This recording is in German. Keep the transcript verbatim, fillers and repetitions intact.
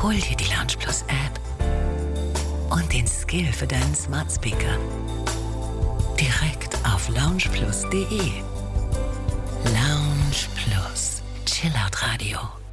Hol dir die Lounge Plus App und den Skill für deinen Smart Speaker. Direkt auf lounge plus punkt de. Lounge Plus. Chillout Radio.